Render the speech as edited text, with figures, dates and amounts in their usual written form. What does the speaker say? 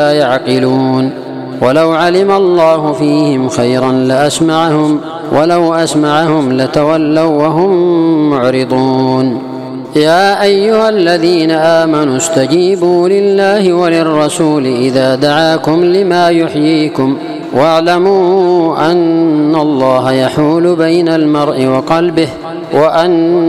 لا يعقلون. ولو علم الله فيهم خيرا لأسمعهم ولو أسمعهم لتولوا وهم معرضون. يا أيها الذين آمنوا استجيبوا لله وللرسول إذا دعاكم لما يحييكم واعلموا أن الله يحول بين المرء وقلبه وأن